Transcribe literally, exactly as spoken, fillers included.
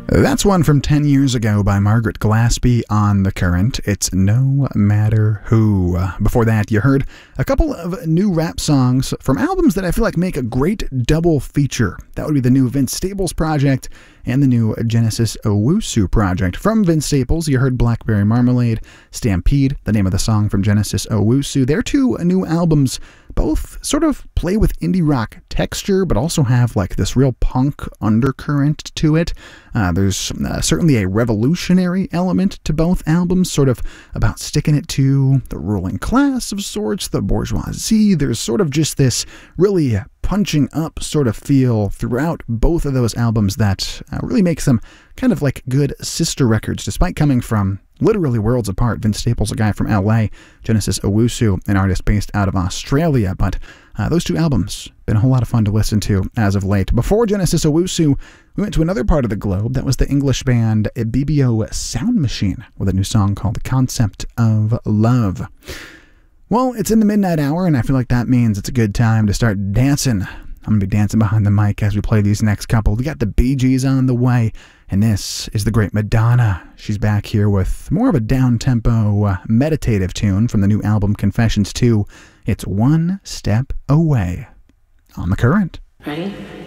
That's one from ten years ago by Margaret Glaspie on The Current. It's No Matter Who. Uh, before that, you heard a couple of new rap songs from albums that I feel like make a great double feature. That would be the new Vince Staples project and the new Genesis Owusu project. From Vince Staples, you heard Blackberry Marmalade, Stampede, the name of the song from Genesis Owusu. Their two new albums both sort of play with indie rock texture, but also have like this real punk undercurrent to it. Uh, there's uh, certainly a revolutionary element to both albums, sort of about sticking it to the ruling class of sorts, the bourgeoisie. There's sort of just this really punching up sort of feel throughout both of those albums that uh, really makes them kind of like good sister records, despite coming from literally worlds apart. Vince Staples, a guy from L A, Genesis Owusu, an artist based out of Australia. But uh, those two albums, been a whole lot of fun to listen to as of late. Before Genesis Owusu, we went to another part of the globe. That was the English band B B O Sound Machine with a new song called Concept of Love. Well, it's in the midnight hour, and I feel like that means it's a good time to start dancing. I'm going to be dancing behind the mic as we play these next couple. We got the Bee Gees on the way, and this is the great Madonna. She's back here with more of a down-tempo, uh, meditative tune from the new album Confessions two. It's One Step Away on The Current. Ready?